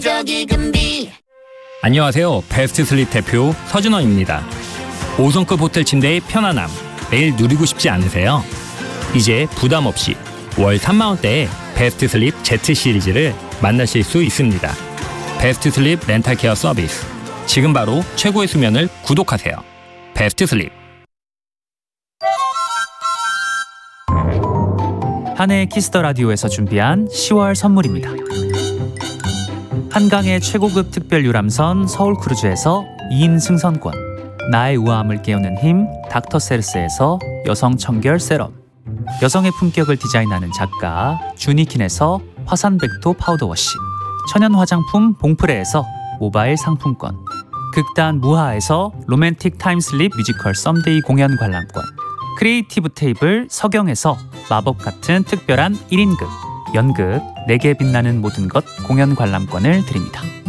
저기 금비. 안녕하세요. 베스트 슬립 대표 서준원입니다. 5성급 호텔 침대의 편안함 매일 누리고 싶지 않으세요? 이제 부담 없이 월 3만 원대의 베스트 슬립 Z 시리즈를 만나실 수 있습니다. 베스트 슬립 렌탈 케어 서비스. 지금 바로 최고의 수면을 구독하세요. 베스트 슬립. 한해의 키스더 라디오에서 준비한 10월 선물입니다. 한강의 최고급 특별 유람선 서울크루즈에서 2인 승선권, 나의 우아함을 깨우는 힘 닥터세르스에서 여성 청결 세럼, 여성의 품격을 디자인하는 작가 주니킨에서 화산백토 파우더워시, 천연 화장품 봉프레에서 모바일 상품권, 극단 무하에서 로맨틱 타임슬립 뮤지컬 썸데이 공연 관람권, 크리에이티브 테이블 서경에서 마법 같은 특별한 1인극 연극 내게 빛나는 모든 것 공연 관람권을 드립니다.